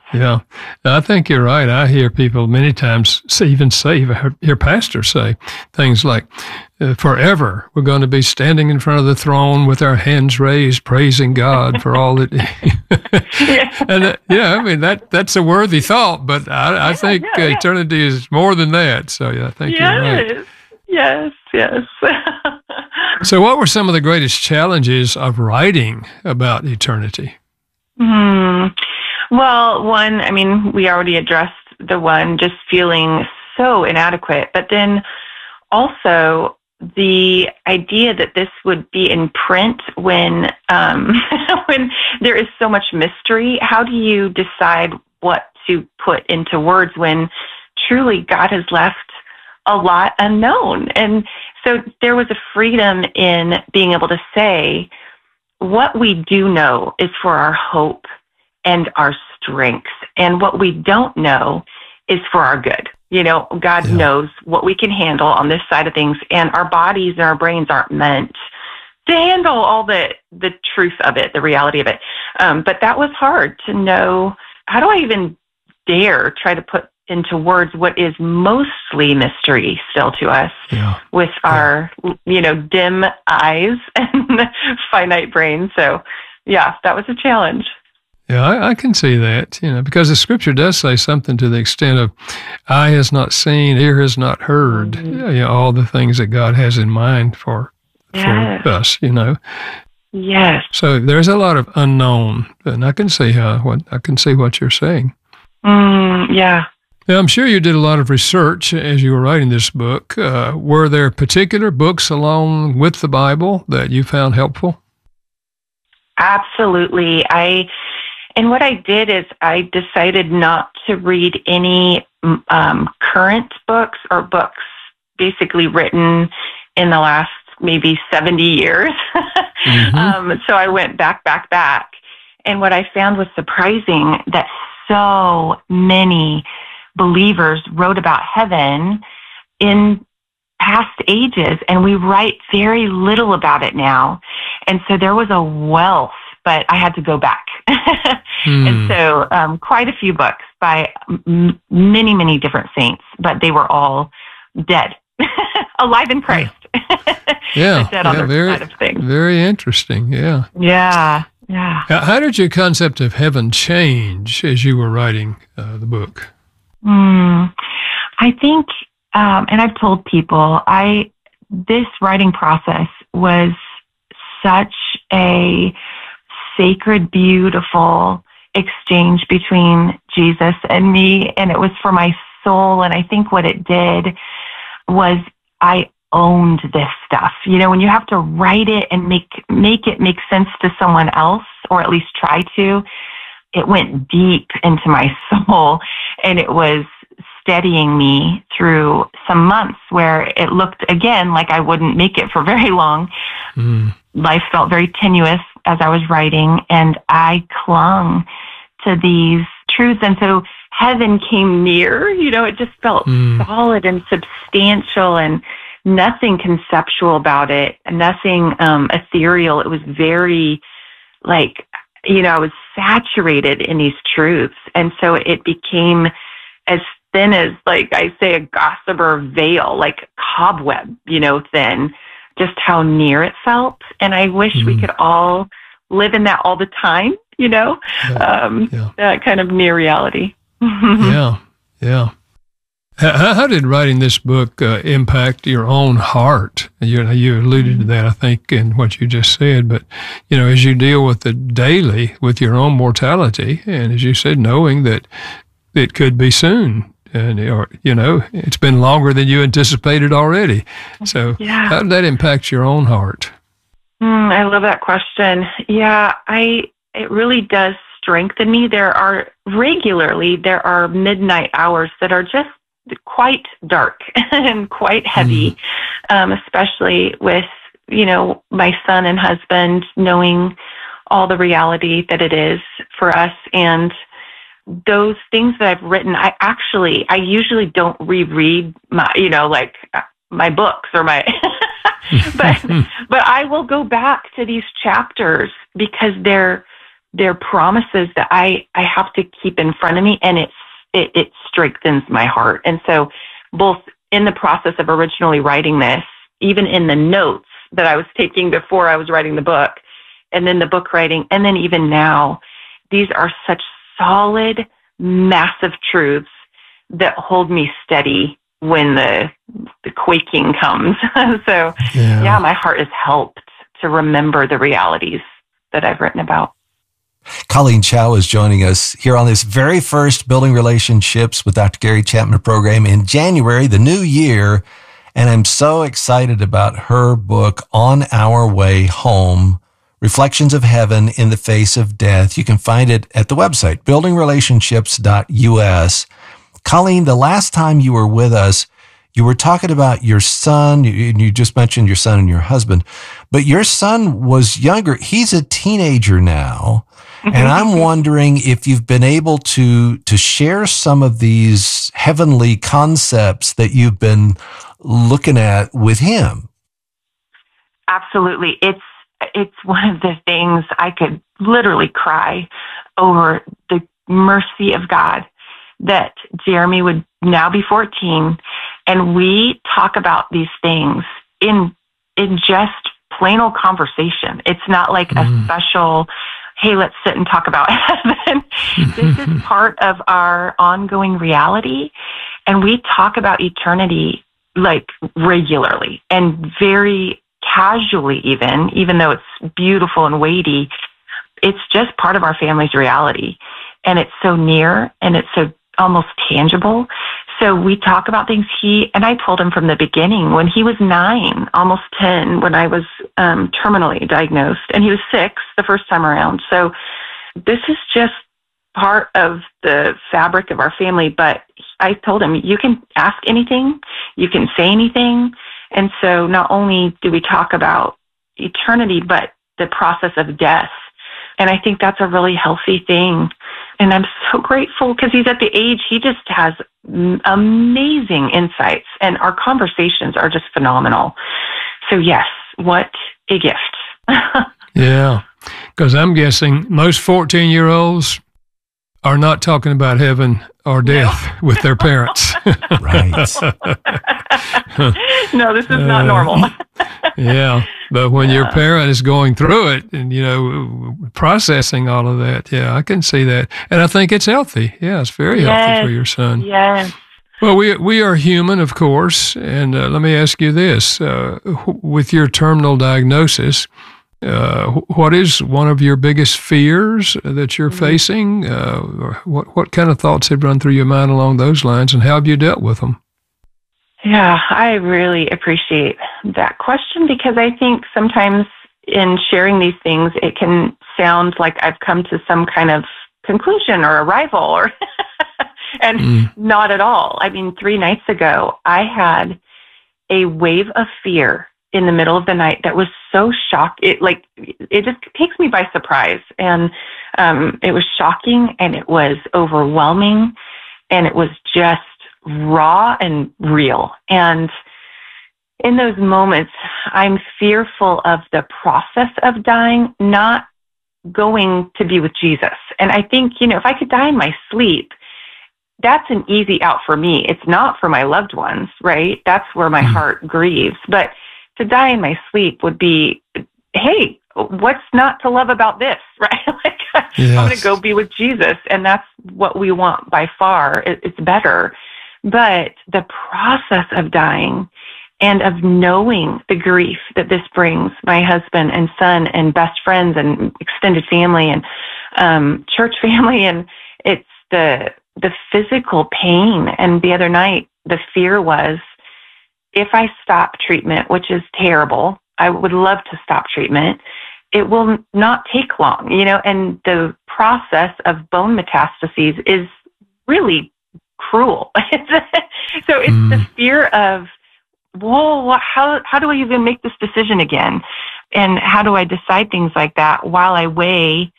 Yeah, I think you're right. I hear people many times even say, hear pastors say things like, forever we're going to be standing in front of the throne with our hands raised, praising God for all that. And yeah, I mean, that's a worthy thought, but I think eternity is more than that. So yeah, I think you're right. Yes. So what were some of the greatest challenges of writing about eternity? Well, one, I mean, we already addressed the one, just feeling so inadequate, but then also the idea that this would be in print when when there is so much mystery. How do you decide what to put into words when truly God has left a lot unknown? And so there was a freedom in being able to say, what we do know is for our hope and our strength. And what we don't know is for our good. You know, God knows what we can handle on this side of things, and our bodies and our brains aren't meant to handle all the truth of it, the reality of it. But that was hard to know. How do I even dare try to put into words what is mostly mystery still to us with our, dim eyes and finite brains? So, yeah, that was a challenge. Yeah, I can see that, because the scripture does say something to the extent of eye has not seen, ear has not heard, all the things that God has in mind for us, Yes. So there's a lot of unknown, and I can see what you're saying. Yeah. Now, I'm sure you did a lot of research as you were writing this book. Were there particular books along with the Bible that you found helpful? Absolutely. And what I did is I decided not to read any current books or books basically written in the last maybe 70 years. So I went back. And what I found was surprising that so many believers wrote about heaven in past ages, and we write very little about it now. And so there was a wealth, but I had to go back. And so quite a few books by many, many different saints, but they were all dead, alive in Christ. Dead on their side of things. Very interesting, Yeah. How did your concept of heaven change as you were writing the book? I think, and I've told people, this writing process was such a sacred, beautiful exchange between Jesus and me, and it was for my soul. And I think what it did was I owned this stuff. When you have to write it and make it make sense to someone else, or at least try to, it went deep into my soul, and it was steadying me through some months where it looked again like I wouldn't make it for very long. Life felt very tenuous as I was writing, and I clung to these truths. And so heaven came near, it just felt solid and substantial, and nothing conceptual about it, nothing ethereal. It was very I was saturated in these truths. And so it became as thin as, I say, a gossamer veil, like cobweb, thin, just how near it felt. And I wish we could all live in that all the time, that kind of near reality. Yeah. How did writing this book impact your own heart? You alluded to that, I think, in what you just said. But, as you deal with the daily, with your own mortality, and as you said, knowing that it could be soon, and it's been longer than you anticipated already. So how did that impact your own heart? I love that question. Yeah, it really does strengthen me. There are midnight hours that are just quite dark and quite heavy, especially with, my son and husband, knowing all the reality that it is for us. And those things that I've written, I usually don't reread my books or my, but I will go back to these chapters because they're they're promises that I have to keep in front of me, and it strengthens my heart. And so both in the process of originally writing this, even in the notes that I was taking before I was writing the book, and then the book writing, and then even now, these are such solid, massive truths that hold me steady when the quaking comes. So yeah, my heart is helped to remember the realities that I've written about. Colleen Chau is joining us here on this very first Building Relationships with Dr. Gary Chapman program in January, the new year. And I'm so excited about her book, On Our Way Home, Reflections of Heaven in the Face of Death. You can find it at the website, buildingrelationships.us. Colleen, the last time you were with us, you were talking about your son. You just mentioned your son and your husband, but your son was younger. He's a teenager now. And I'm wondering if you've been able to share some of these heavenly concepts that you've been looking at with him. Absolutely. It's one of the things I could literally cry over, the mercy of God that Jeremy would now be 14. And we talk about these things in just plain old conversation. It's not like a special, hey, let's sit and talk about heaven. This is part of our ongoing reality. And we talk about eternity like regularly and very casually, even though it's beautiful and weighty. It's just part of our family's reality. And it's so near and it's so almost tangible. So we talk about things. And I told him from the beginning, when he was 9, almost 10, when I was terminally diagnosed, and he was 6 the first time around. So this is just part of the fabric of our family. But I told him, you can ask anything, you can say anything. And so not only do we talk about eternity, but the process of death. And I think that's a really healthy thing. And I'm so grateful because he's at the age, he just has amazing insights, and our conversations are just phenomenal. So yes, what a gift. Yeah, because I'm guessing most 14-year-olds are not talking about heaven or death with their parents. Right. No, this is not normal. Yeah, but when your parent is going through it and, processing all of that, yeah, I can see that. And I think it's healthy. Yeah, it's very healthy for your son. Yes. Well, we are human, of course. And let me ask you this. With your terminal diagnosis, what is one of your biggest fears that you're facing? What kind of thoughts have run through your mind along those lines, and how have you dealt with them? Yeah, I really appreciate that question, because I think sometimes in sharing these things, it can sound like I've come to some kind of conclusion or arrival, or and not at all. I mean, 3 nights ago, I had a wave of fear in the middle of the night that was so shocking. It just takes me by surprise. And it was shocking, and it was overwhelming, and it was just raw and real. And in those moments, I'm fearful of the process of dying, not going to be with Jesus. And I think, if I could die in my sleep, that's an easy out for me. It's not for my loved ones, right? That's where my heart grieves. But to die in my sleep would be, hey, what's not to love about this, right? I'm going to go be with Jesus, and that's what we want by far. It's better. But the process of dying and of knowing the grief that this brings my husband and son and best friends and extended family and church family, and it's the physical pain. And the other night, the fear was, if I stop treatment, which is terrible, I would love to stop treatment, it will not take long, and the process of bone metastases is really cruel. So it's the fear of, whoa, how do I even make this decision again? And how do I decide things like that while I weigh,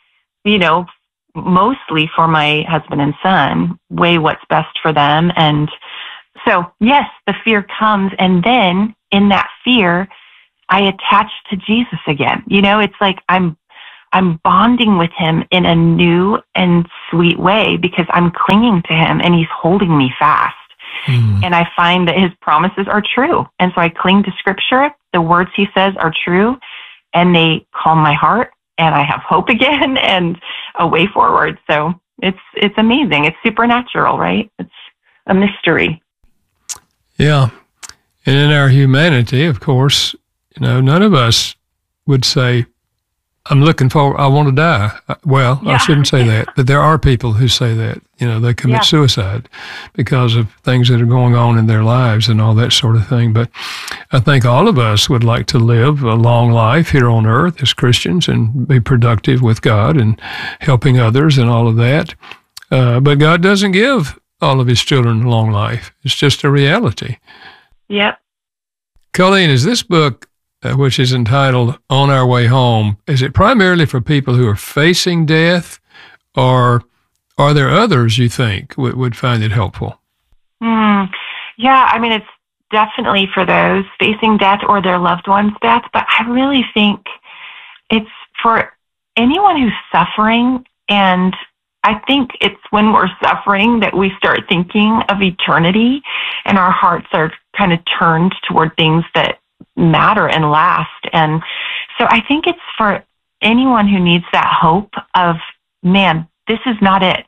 mostly for my husband and son, weigh what's best for them. And so, yes, the fear comes. And then in that fear, I attach to Jesus again. It's like I'm I'm bonding with him in a new and sweet way because I'm clinging to him and he's holding me fast. And I find that his promises are true. And so I cling to scripture. The words he says are true, and they calm my heart, and I have hope again and a way forward. So it's amazing. It's supernatural, right? It's a mystery. Yeah. And in our humanity, of course, none of us would say, I want to die. Well, yeah. I shouldn't say that, but there are people who say that, they commit suicide because of things that are going on in their lives and all that sort of thing. But I think all of us would like to live a long life here on earth as Christians and be productive with God and helping others and all of that. But God doesn't give all of his children a long life. It's just a reality. Yep. Colleen, is this book, which is entitled On Our Way Home, is it primarily for people who are facing death, or are there others you think would find it helpful? Yeah, I mean, it's definitely for those facing death or their loved one's death, but I really think it's for anyone who's suffering. And I think it's when we're suffering that we start thinking of eternity and our hearts are kind of turned toward things that matter and last. And so I think it's for anyone who needs that hope of, man, this is not it.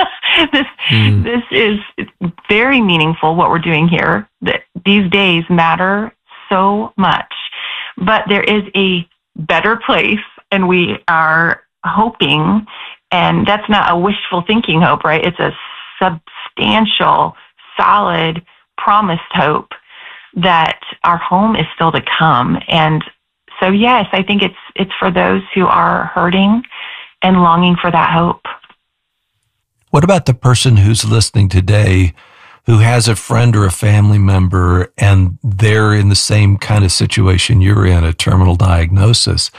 This is very meaningful what we're doing here. These days matter so much, but there is a better place, and we are hoping, and that's not a wishful thinking hope, right? It's a substantial, solid, promised hope that our home is still to come. And so, yes, I think it's for those who are hurting and longing for that hope. What about the person who's listening today who has a friend or a family member and they're in the same kind of situation you're in, a terminal diagnosis?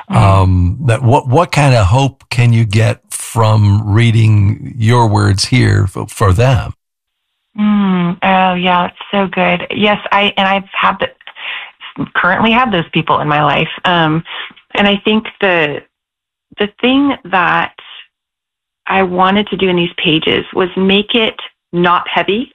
What kind of hope can you get from reading your words here for them? Oh, yeah, it's so good. Yes, I currently have those people in my life. And I think the thing that I wanted to do in these pages was make it not heavy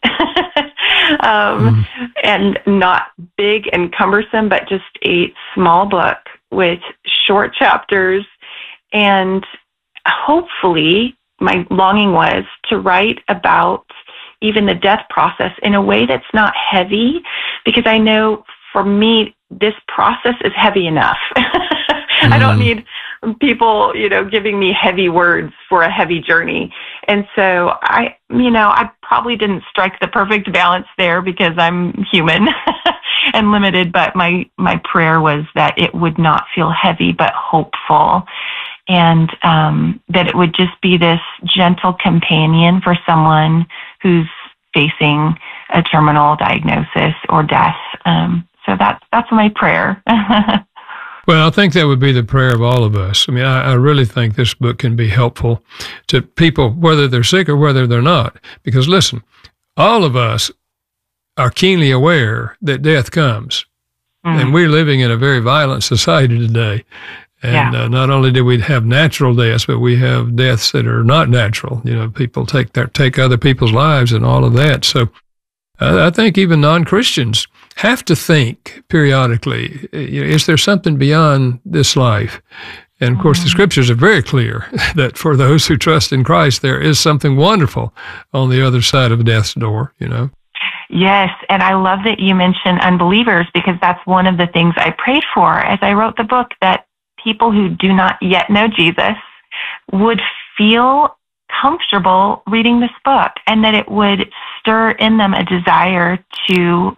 and not big and cumbersome, but just a small book with short chapters. And hopefully my longing was to write about even the death process in a way that's not heavy, because I know for me, this process is heavy enough. I don't need people, giving me heavy words for a heavy journey. And so I probably didn't strike the perfect balance there because I'm human and limited, but my prayer was that it would not feel heavy, but hopeful. And that it would just be this gentle companion for someone who's facing a terminal diagnosis or death. So that's my prayer. Well, I think that would be the prayer of all of us. I mean, I really think this book can be helpful to people, whether they're sick or whether they're not. Because listen, all of us are keenly aware that death comes. And we're living in a very violent society today. And not only do we have natural deaths, but we have deaths that are not natural. People take other people's lives and all of that. So I think even non-Christians have to think periodically, is there something beyond this life? And of course, the scriptures are very clear that for those who trust in Christ, there is something wonderful on the other side of death's door, Yes, and I love that you mentioned unbelievers, because that's one of the things I prayed for as I wrote the book, that people who do not yet know Jesus would feel comfortable reading this book, and that it would stir in them a desire to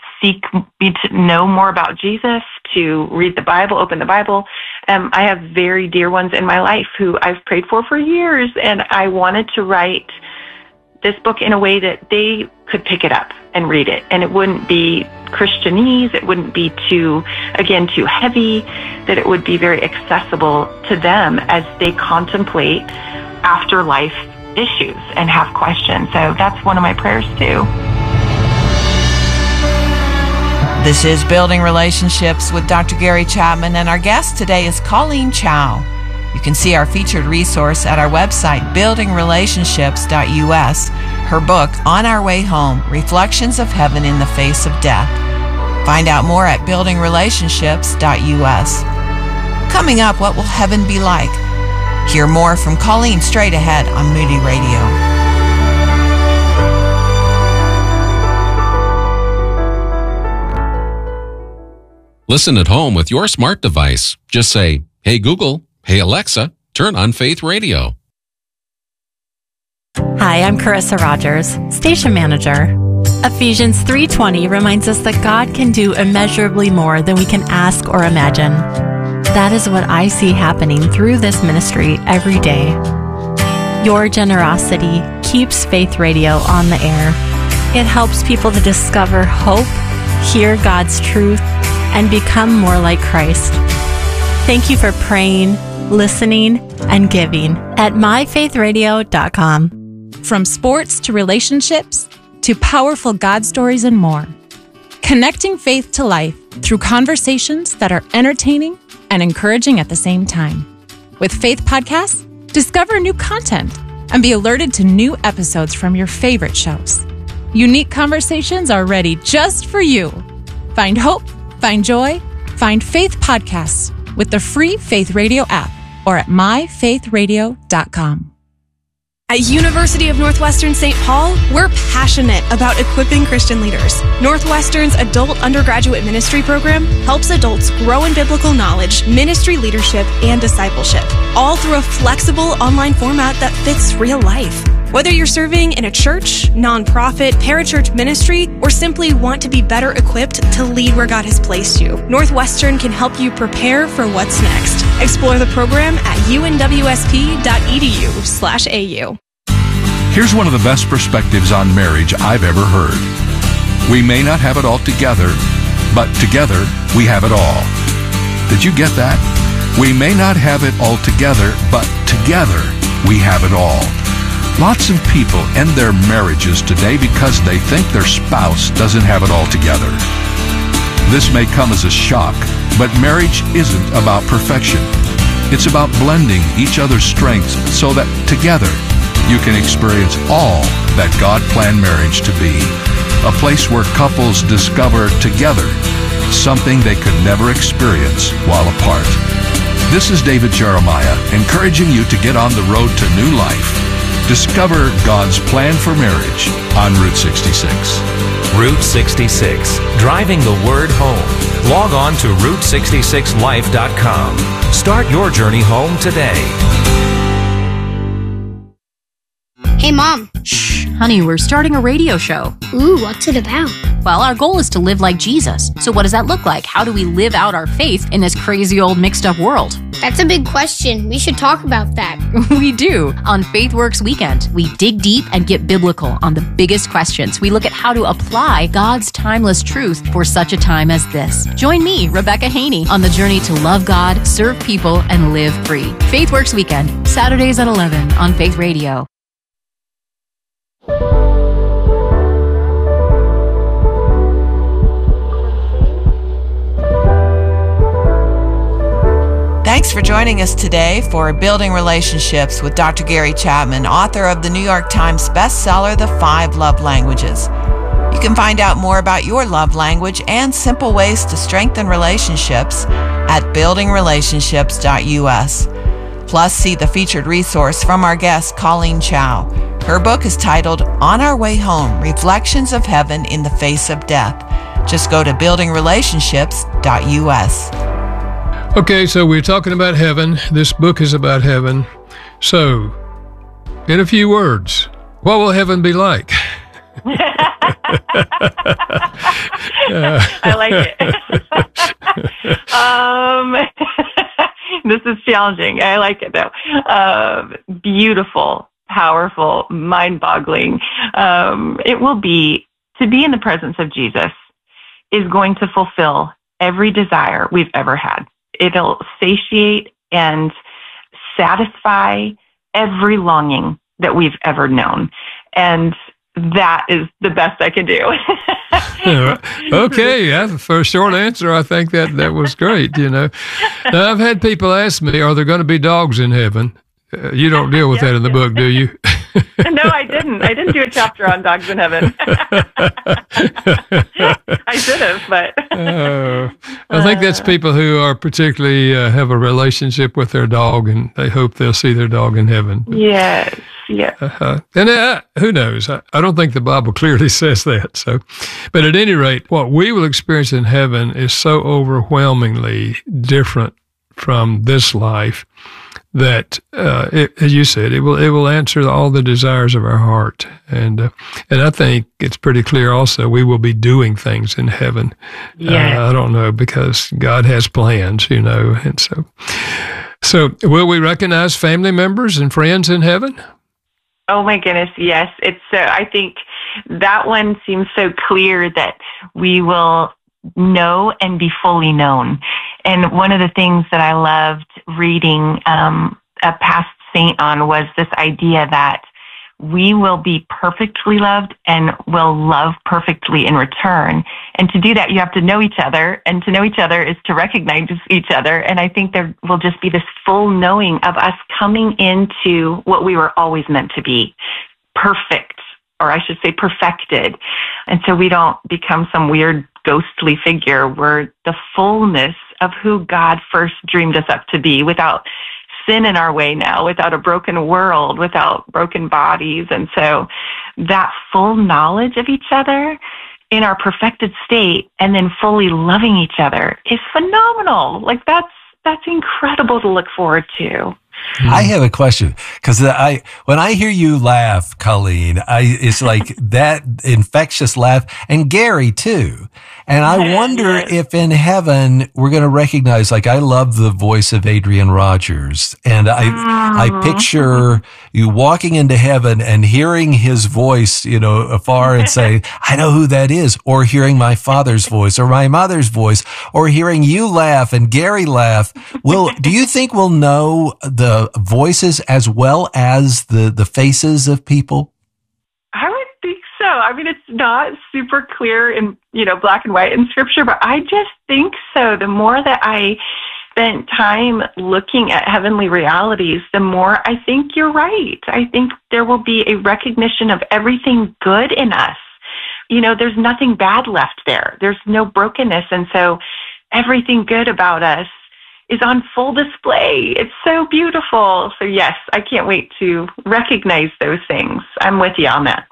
to know more about Jesus, to read the Bible, open the Bible. I have very dear ones in my life who I've prayed for years, and I wanted to write this book in a way that they could pick it up and read it, and it wouldn't be Christianese, it wouldn't be too heavy, that it would be very accessible to them as they contemplate afterlife issues and have questions. So that's one of my prayers too. This is Building Relationships with Dr. Gary Chapman, and our guest today is Colleen Chau. You can see our featured resource at our website, buildingrelationships.us. Her book, On Our Way Home, Reflections of Heaven in the Face of Death. Find out more at buildingrelationships.us. Coming up, what will heaven be like? Hear more from Colleen straight ahead on Moody Radio. Listen at home with your smart device. Just say, "Hey Google, hey Alexa, turn on Faith Radio." Hi, I'm Carissa Rogers, Station Manager. Ephesians 3:20 reminds us that God can do immeasurably more than we can ask or imagine. That is what I see happening through this ministry every day. Your generosity keeps Faith Radio on the air. It helps people to discover hope, hear God's truth, and become more like Christ. Thank you for praying, listening, and giving at myfaithradio.com. From sports to relationships to powerful God stories and more. Connecting faith to life through conversations that are entertaining and encouraging at the same time. With Faith Podcasts, discover new content and be alerted to new episodes from your favorite shows. Unique conversations are ready just for you. Find hope, find joy, find Faith Podcasts with the free Faith Radio app or at myfaithradio.com. At University of Northwestern St. Paul, we're passionate about equipping Christian leaders. Northwestern's adult undergraduate ministry program helps adults grow in biblical knowledge, ministry leadership, and discipleship, all through a flexible online format that fits real life. Whether you're serving in a church, nonprofit, parachurch ministry, or simply want to be better equipped to lead where God has placed you, Northwestern can help you prepare for what's next. Explore the program at unwsp.edu/au. Here's one of the best perspectives on marriage I've ever heard. We may not have it all together, but together we have it all. Did you get that? We may not have it all together, but together we have it all. Lots of people end their marriages today because they think their spouse doesn't have it all together. This may come as a shock, but marriage isn't about perfection. It's about blending each other's strengths so that together you can experience all that God planned marriage to be. A place where couples discover together something they could never experience while apart. This is David Jeremiah, encouraging you to get on the road to new life. Discover God's plan for marriage on Route 66. Route 66, driving the word home. Log on to Route66Life.com. Start your journey home today. Hey, Mom. Shh, honey, we're starting a radio show. Ooh, what's it about? Well, our goal is to live like Jesus. So what does that look like? How do we live out our faith in this crazy old mixed up world? That's a big question. We should talk about that. We do. On FaithWorks Weekend, we dig deep and get biblical on the biggest questions. We look at how to apply God's timeless truth for such a time as this. Join me, Rebecca Haney, on the journey to love God, serve people, and live free. FaithWorks Weekend, Saturdays at 11 on Faith Radio. Thanks for joining us today for Building Relationships with Dr. Gary Chapman, author of the New York Times bestseller, The 5 Love Languages. You can find out more about your love language and simple ways to strengthen relationships at buildingrelationships.us. Plus, see the featured resource from our guest, Colleen Chow. Her book is titled On Our Way Home, Reflections of Heaven in the Face of Death. Just go to buildingrelationships.us. Okay, so we're talking about heaven. This book is about heaven. So, in a few words, what will heaven be like? I like it. This is challenging. I like it, though. Beautiful, powerful, mind-boggling. It will be, to be in the presence of Jesus is going to fulfill every desire we've ever had. It'll satiate and satisfy every longing that we've ever known. And that is the best I can do. Okay, yeah, for a short answer, I think that was great. Now, I've had people ask me, are there going to be dogs in heaven? You don't deal with that in the book, do you? No, I didn't. I didn't do a chapter on dogs in heaven. I should have, but I think that's people who are particularly have a relationship with their dog, and they hope they'll see their dog in heaven. Yes. Yeah. And who knows? I don't think the Bible clearly says that. So, but at any rate, what we will experience in heaven is so overwhelmingly different from this life that, as you said, it will answer all the desires of our heart, and I think it's pretty clear. Also, we will be doing things in heaven. Yeah. I don't know, because God has plans, and so will we recognize family members and friends in heaven? Oh my goodness, yes. It's so. I think that one seems so clear that we will know and be fully known. And one of the things that I loved reading a past saint on was this idea that we will be perfectly loved and will love perfectly in return. And to do that, you have to know each other. And to know each other is to recognize each other. And I think there will just be this full knowing of us coming into what we were always meant to be, perfect, or I should say perfected. And so we don't become some weird ghostly figure. We're the fullness of who God first dreamed us up to be, without sin in our way now, without a broken world, without broken bodies. And so that full knowledge of each other in our perfected state, and then fully loving each other, is phenomenal. Like that's incredible to look forward to. I have a question, because when I hear you laugh, Colleen, it's like that infectious laugh, and Gary too. And I wonder if in heaven we're going to recognize, like, I love the voice of Adrian Rogers, and I picture you walking into heaven and hearing his voice, afar, and say, I know who that is, or hearing my father's voice or my mother's voice, or hearing you laugh and Gary laugh. Do you think we'll know the voices as well as the faces of people? I would think so. I mean, it's not super clear in, black and white in scripture, but I just think so. The more that I spent time looking at heavenly realities, the more I think you're right. I think there will be a recognition of everything good in us. There's nothing bad left there. There's no brokenness. And so everything good about us is on full display. It's so beautiful. So yes, I can't wait to recognize those things. I'm with you on that.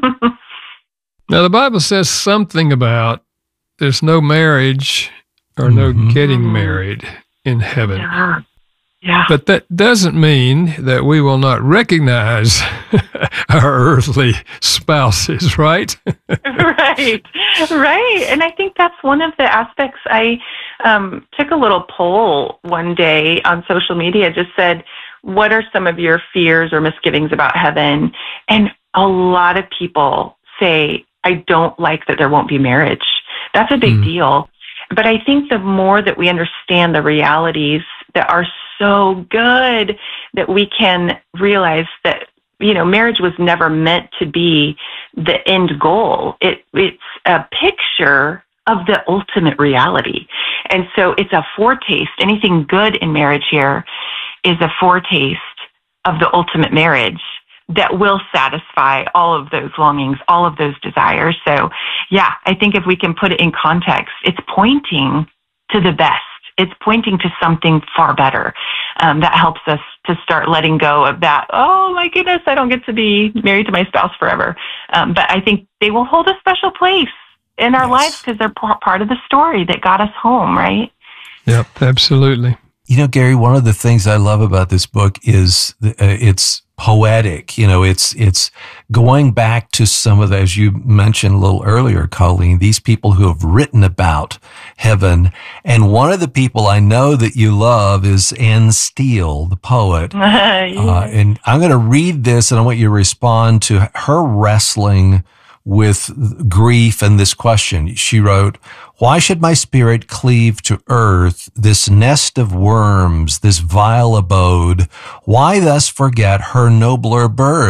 Now, the Bible says something about there's no marriage or no getting married in heaven. Yeah. But that doesn't mean that we will not recognize our earthly spouses, right? Right. And I think that's one of the aspects. I took a little poll one day on social media, just said, what are some of your fears or misgivings about heaven? And a lot of people say, I don't like that there won't be marriage. That's a big deal. But I think the more that we understand the realities that are so good, that we can realize that, marriage was never meant to be the end goal. It's a picture of the ultimate reality. And so it's a foretaste. Anything good in marriage here is a foretaste of the ultimate marriage that will satisfy all of those longings, all of those desires. So yeah, I think if we can put it in context, it's pointing to the best. It's pointing to something far better. That helps us to start letting go of that, oh my goodness, I don't get to be married to my spouse forever. But I think they will hold a special place in our lives because they're part of the story that got us home, right? Yep, absolutely. Gary, one of the things I love about this book is it's poetic. It's going back to some of the, as you mentioned a little earlier, Colleen, these people who have written about heaven. And one of the people I know that you love is Anne Steele, the poet. And I'm going to read this, and I want you to respond to her wrestling with grief and this question. She wrote, "Why should my spirit cleave to earth, this nest of worms, this vile abode? Why thus forget her nobler birth,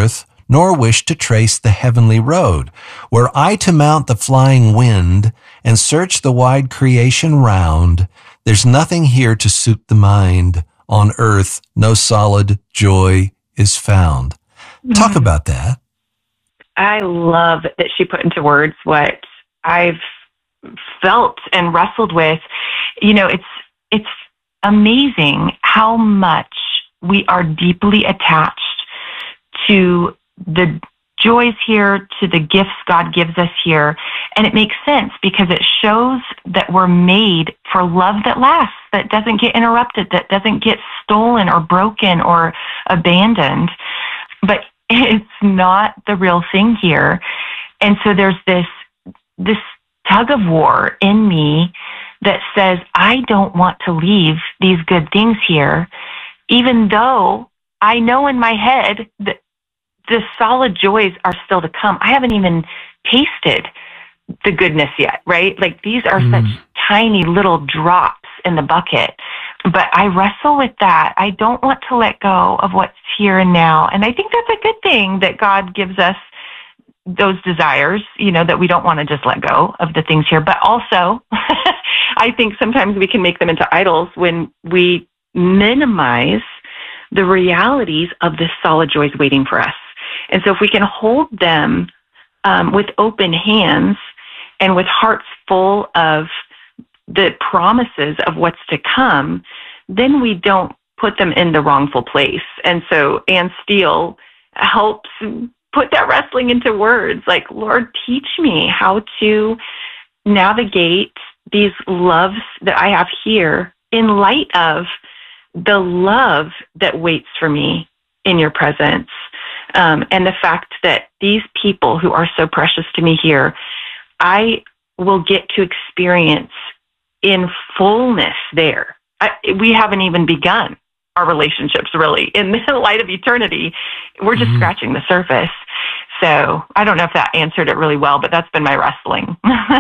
nor wish to trace the heavenly road. Were I to mount the flying wind and search the wide creation round, there's nothing here to suit the mind. On earth, no solid joy is found. Talk about that. I love that she put into words what I've felt and wrestled with. You know, it's amazing how much we are deeply attached to the joys here, to the gifts God gives us here. And it makes sense because it shows that we're made for love that lasts, that doesn't get interrupted, that doesn't get stolen or broken or abandoned. But it's not the real thing here. And so there's this tug of war in me that says, I don't want to leave these good things here, even though I know in my head that the solid joys are still to come. I haven't even tasted the goodness yet, right? Like these are such tiny little drops in the bucket. But I wrestle with that. I don't want to let go of what's here and now. And I think that's a good thing that God gives us those desires, you know, that we don't want to just let go of the things here. But also, I think sometimes we can make them into idols when we minimize the realities of the solid joys waiting for us. And so if we can hold them with open hands and with hearts full of the promises of what's to come, then we don't put them in the wrongful place. And so Ann Steele helps put that wrestling into words, like, Lord, teach me how to navigate these loves that I have here in light of the love that waits for me in your presence. And the fact that these people who are so precious to me here, I will get to experience in fullness there. We haven't even begun our relationships, really. In the light of eternity, we're just scratching the surface. So I don't know if that answered it really well, but that's been my wrestling.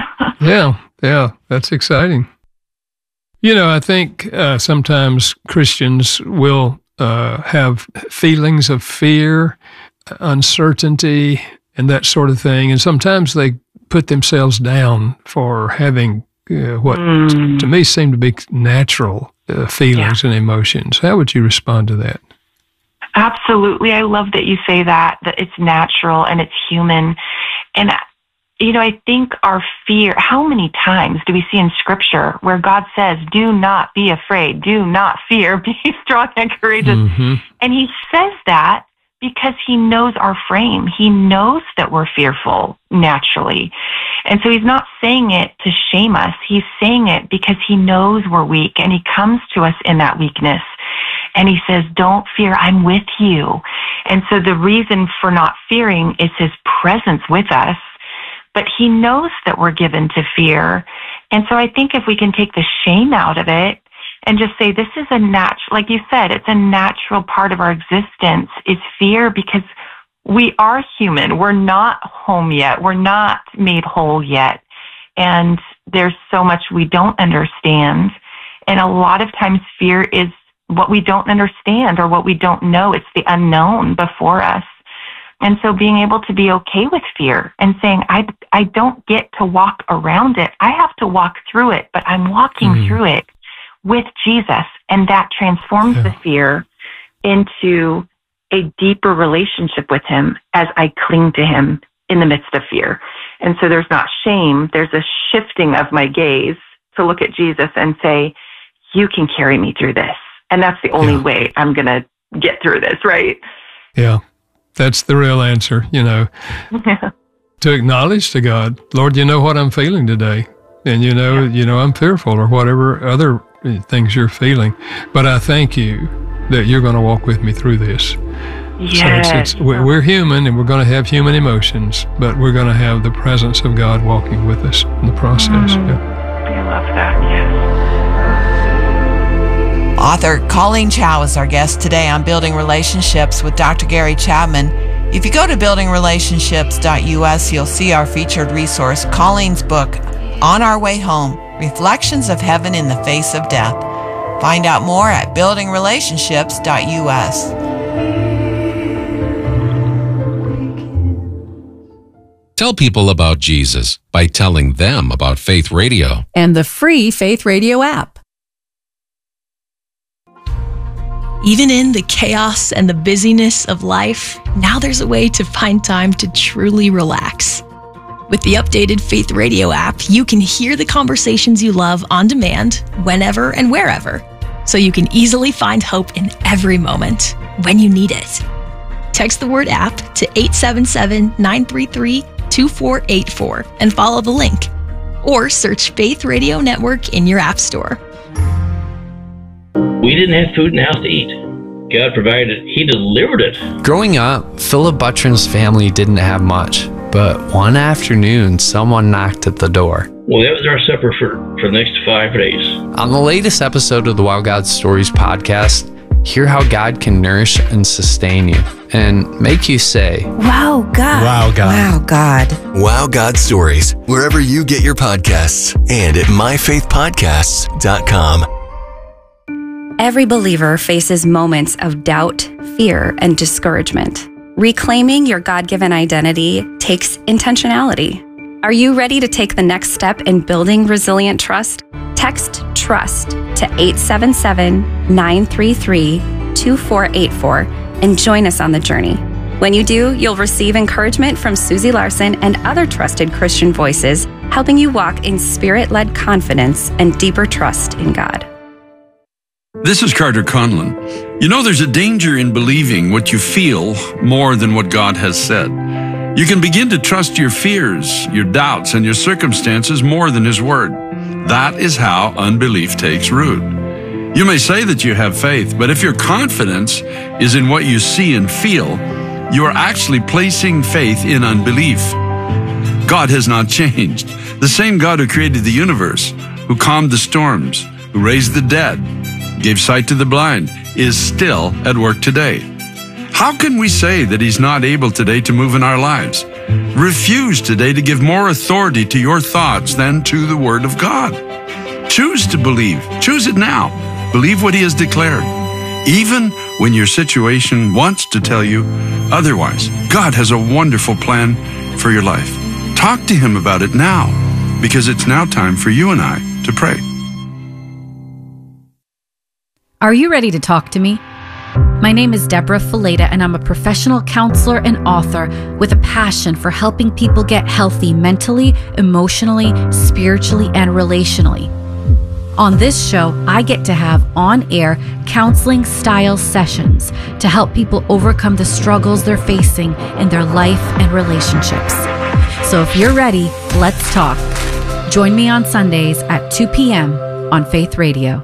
Yeah, that's exciting. You know, I think sometimes Christians will have feelings of fear, uncertainty, and that sort of thing. And sometimes they put themselves down for having what to me seem to be natural feelings and emotions. How would you respond to that? Absolutely. I love that you say that it's natural and it's human. And, you know, I think our fear, how many times do we see in Scripture where God says, do not be afraid, do not fear, be strong and courageous. And he says that because he knows our frame. He knows that we're fearful naturally. And so he's not saying it to shame us. He's saying it because he knows we're weak, and he comes to us in that weakness. And he says, don't fear, I'm with you. And so the reason for not fearing is his presence with us. But he knows that we're given to fear. And so I think if we can take the shame out of it and just say, this is a natural, like you said, it's a natural part of our existence, is fear, because we are human. We're not home yet. We're not made whole yet. And there's so much we don't understand. And a lot of times fear is what we don't understand or what we don't know. It's the unknown before us. And so being able to be okay with fear and saying, I don't get to walk around it. I have to walk through it, but I'm walking through it with Jesus. And that transforms the fear into a deeper relationship with him as I cling to him in the midst of fear. And so there's not shame. There's a shifting of my gaze to look at Jesus and say, you can carry me through this. And that's the only way I'm going to get through this, right? Yeah. That's the real answer, you know, to acknowledge to God, Lord, you know what I'm feeling today. And you know, I'm fearful, or whatever other things you're feeling. But I thank you that you're going to walk with me through this. Yes. So we're human, and we're going to have human emotions, but we're going to have the presence of God walking with us in the process. I love that, yes. Author Colleen Chow is our guest today on Building Relationships with Dr. Gary Chapman. If you go to buildingrelationships.us, you'll see our featured resource, Colleen's book, On Our Way Home, Reflections of Heaven in the Face of Death. Find out more at buildingrelationships.us. Tell people about Jesus by telling them about Faith Radio. And the free Faith Radio app. Even in the chaos and the busyness of life, now there's a way to find time to truly relax. With the updated Faith Radio app, you can hear the conversations you love on demand, whenever and wherever, so you can easily find hope in every moment when you need it. Text the word app to 877-933-2484 and follow the link. Or search Faith Radio Network in your app store. We didn't have food in the house to eat. God provided it. He delivered it. Growing up, Philip Buttram's family didn't have much, but one afternoon, someone knocked at the door. Well, that was our supper for the next 5 days. On the latest episode of the Wow God Stories podcast, hear how God can nourish and sustain you and make you say, Wow, God. Wow, God. Wow, God. Wow, God Stories, wherever you get your podcasts and at myfaithpodcasts.com. Every believer faces moments of doubt, fear, and discouragement. Reclaiming your God-given identity takes intentionality. Are you ready to take the next step in building resilient trust? Text TRUST to 877-933-2484 and join us on the journey. When you do, you'll receive encouragement from Susie Larson and other trusted Christian voices, helping you walk in spirit-led confidence and deeper trust in God. This is Carter Conlon. You know, there's a danger in believing what you feel more than what God has said. You can begin to trust your fears, your doubts, and your circumstances more than His Word. That is how unbelief takes root. You may say that you have faith, but if your confidence is in what you see and feel, you are actually placing faith in unbelief. God has not changed. The same God who created the universe, who calmed the storms, who raised the dead, gave sight to the blind, is still at work today. How can we say that He's not able today to move in our lives? Refuse today to give more authority to your thoughts than to the Word of God. Choose to believe. Choose it now. Believe what He has declared. Even when your situation wants to tell you otherwise, God has a wonderful plan for your life. Talk to Him about it now, because it's now time for you and I to pray. Are you ready to talk to me? My name is Deborah Fileta, and I'm a professional counselor and author with a passion for helping people get healthy mentally, emotionally, spiritually, and relationally. On this show, I get to have on-air counseling-style sessions to help people overcome the struggles they're facing in their life and relationships. So if you're ready, let's talk. Join me on Sundays at 2 p.m. on Faith Radio.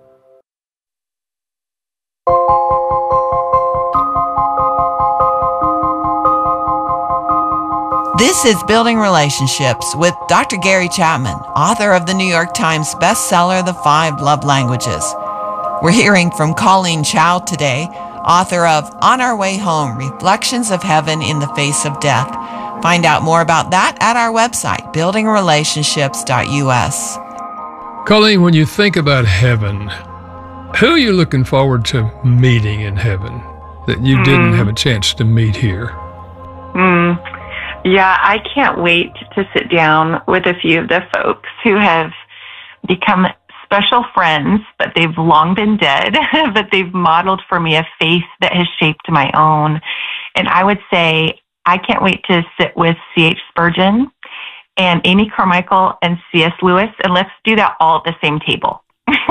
This is Building Relationships with Dr. Gary Chapman, author of the New York Times bestseller, The 5 Love Languages. We're hearing from Colleen Chow today, author of On Our Way Home, Reflections of Heaven in the Face of Death. Find out more about that at our website, buildingrelationships.us. Colleen, when you think about heaven, who are you looking forward to meeting in heaven that you didn't have a chance to meet here? Yeah, I can't wait to sit down with a few of the folks who have become special friends, but they've long been dead, but they've modeled for me a faith that has shaped my own. And I would say I can't wait to sit with C.H. Spurgeon and Amy Carmichael and C.S. Lewis, and let's do that all at the same table.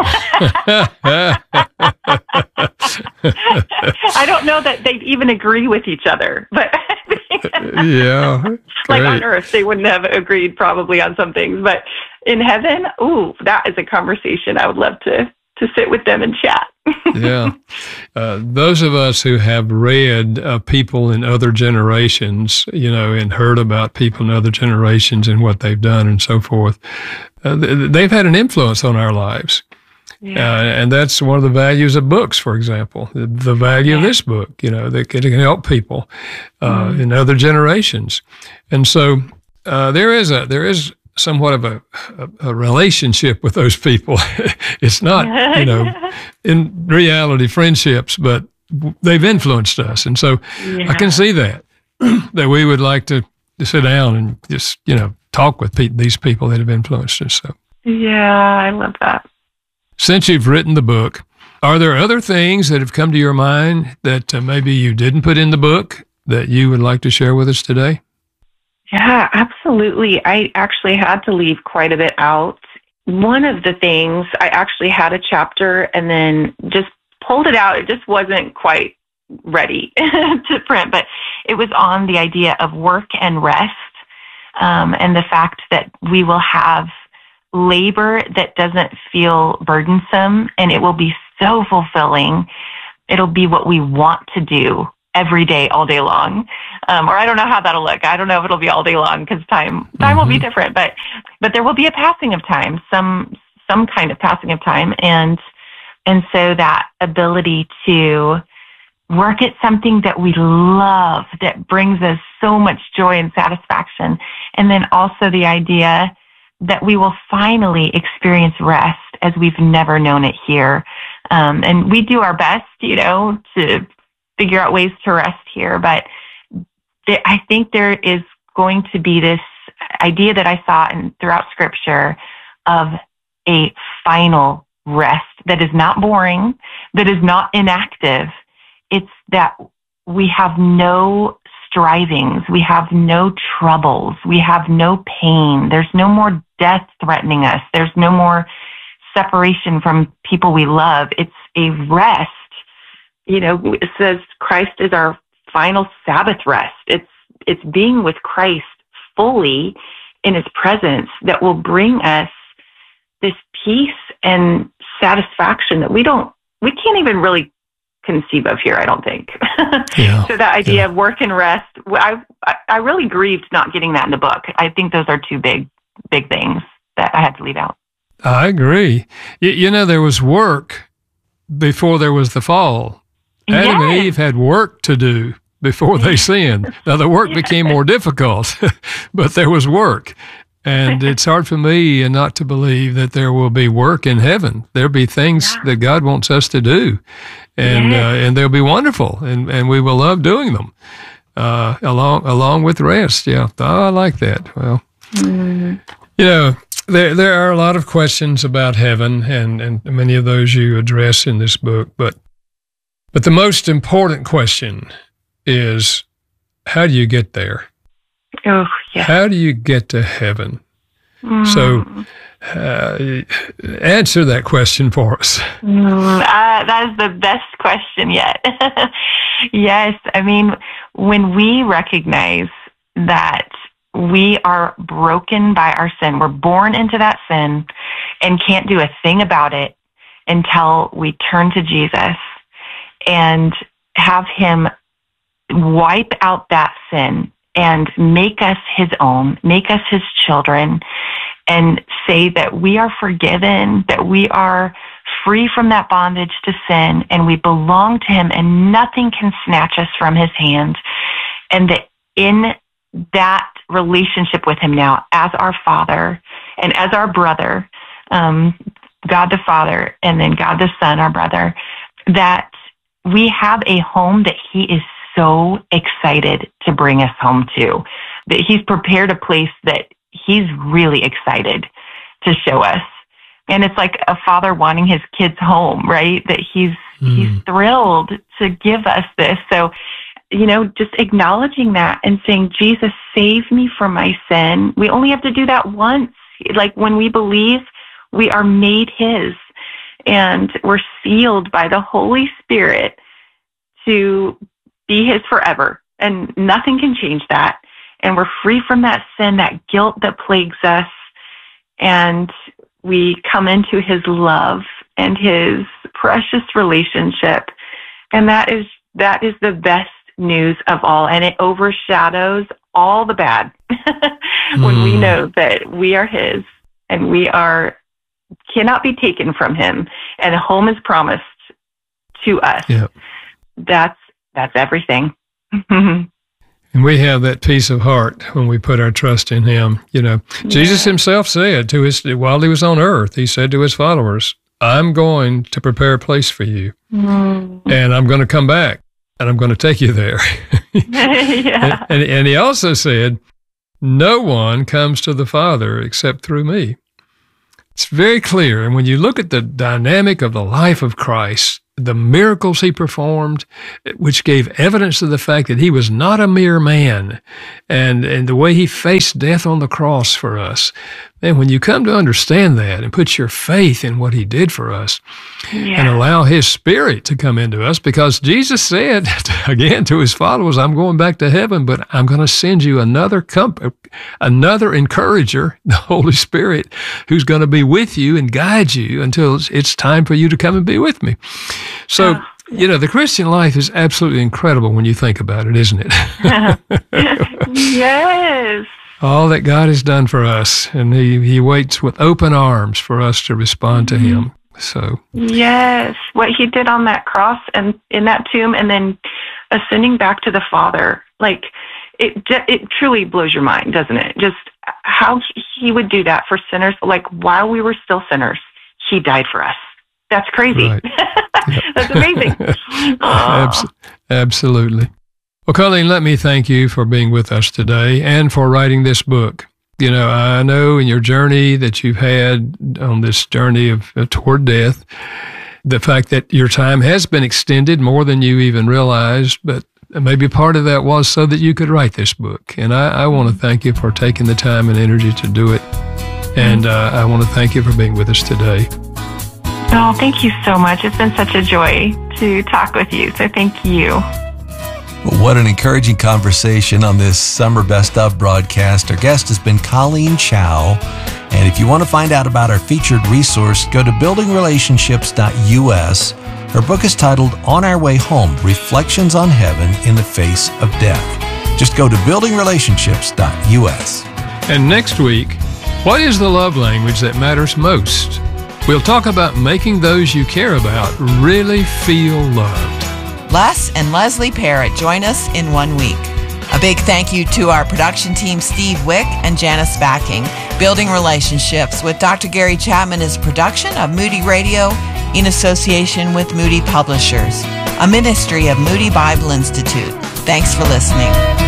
I don't know that they'd even agree with each other, but yeah, like on earth they wouldn't have agreed probably on some things, but in heaven, ooh, that is a conversation I would love to sit with them and chat. Yeah. Those of us who have read people in other generations, you know, and heard about people in other generations and what they've done and so forth, they've had an influence on our lives. Yeah. And that's one of the values of books, for example, the value of this book, you know, that can help people in other generations. And so there is somewhat of a relationship with those people. It's not, you know, in reality friendships, but they've influenced us. And so I can see that we would like to to sit down and just, talk with these people that have influenced us. So. Yeah, I love that. Since you've written the book, are there other things that have come to your mind that maybe you didn't put in the book that you would like to share with us today? Yeah, absolutely. I actually had to leave quite a bit out. One of the things, I actually had a chapter and then just pulled it out. It just wasn't quite ready to print, but it was on the idea of work and rest, and the fact that we will have labor that doesn't feel burdensome, and it will be so fulfilling. It'll be what we want to do every day, all day long. Or I don't know how that'll look. I don't know if it'll be all day long because time will be different, but there will be a passing of time, some kind of passing of time. And so that ability to work at something that we love, that brings us so much joy and satisfaction. And then also the idea that we will finally experience rest as we've never known it here. And we do our best, to figure out ways to rest here. But I think there is going to be this idea that I saw throughout Scripture of a final rest that is not boring, that is not inactive. It's that we have no strivings, we have no troubles, we have no pain. There's no more death threatening us. There's no more separation from people we love. It's a rest. It says Christ is our final Sabbath rest. It's being with Christ fully in his presence that will bring us this peace and satisfaction that we can't even really conceive of here, I don't think. Yeah, so that idea of work and rest, I really grieved not getting that in the book. I think those are two big things that I had to leave out. I agree. There was work before there was the fall. Adam and Eve had work to do before they sinned. Now, the work became more difficult, but there was work. And it's hard for me not to believe that there will be work in heaven. There'll be things that God wants us to do, and they'll be wonderful, and we will love doing them along with rest. Yeah, I like that. Well, there are a lot of questions about heaven, and many of those you address in this book, but the most important question is, how do you get there? Oh, yeah. How do you get to heaven? So answer that question for us. That is the best question yet. Yes. I mean, when we recognize that we are broken by our sin, we're born into that sin and can't do a thing about it until we turn to Jesus and have him wipe out that sin and make us his own, make us his children, and say that we are forgiven, that we are free from that bondage to sin, and we belong to him, and nothing can snatch us from his hand. And that in that relationship with him now, as our Father and as our brother, God the Father, and then God the Son, our brother, that we have a home that he is so excited to bring us home to, that he's prepared a place that he's really excited to show us. And it's like a father wanting his kids home, right? That he's thrilled to give us this. So, just acknowledging that and saying, Jesus, save me from my sin. We only have to do that once. Like when we believe, we are made his, and we're sealed by the Holy Spirit to be his forever, and nothing can change that. And we're free from that sin, that guilt that plagues us, and we come into his love and his precious relationship. And that is the best news of all, and it overshadows all the bad when we know that we are his and we cannot be taken from him, and a home is promised to us. Yep. That's everything. And we have that peace of heart when we put our trust in him. Jesus himself said while he was on earth, he said to his followers, I'm going to prepare a place for you, and I'm going to come back, and I'm going to take you there. And he also said, No one comes to the Father except through me. It's very clear. And when you look at the dynamic of the life of Christ, the miracles he performed, which gave evidence of the fact that he was not a mere man, and the way he faced death on the cross for us. And when you come to understand that and put your faith in what he did for us and allow his Spirit to come into us, because Jesus said, again, to his followers, I'm going back to heaven, but I'm going to send you another encourager, the Holy Spirit, who's going to be with you and guide you until it's time for you to come and be with me. So, the Christian life is absolutely incredible when you think about it, isn't it? Yes. All that God has done for us, and he waits with open arms for us to respond to him. So yes, what he did on that cross and in that tomb, and then ascending back to the Father, like it truly blows your mind, doesn't it? Just how he would do that for sinners, like while we were still sinners, he died for us. That's crazy. Right. That's amazing. Absolutely. Well, Colleen, let me thank you for being with us today and for writing this book. I know in your journey that you've had on this journey of toward death, the fact that your time has been extended more than you even realized, but maybe part of that was so that you could write this book. And I want to thank you for taking the time and energy to do it. And I want to thank you for being with us today. Oh, thank you so much. It's been such a joy to talk with you. So thank you. What an encouraging conversation on this Summer Best Of broadcast. Our guest has been Colleen Chow. And if you want to find out about our featured resource, go to buildingrelationships.us. Her book is titled On Our Way Home, Reflections on Heaven in the Face of Death. Just go to buildingrelationships.us. And next week, what is the love language that matters most? We'll talk about making those you care about really feel loved. Les and Leslie Parrott join us in 1 week. A big thank you to our production team, Steve Wick and Janice Backing. Building Relationships with Dr. Gary Chapman is a production of Moody Radio in association with Moody Publishers, a ministry of Moody Bible Institute. Thanks for listening.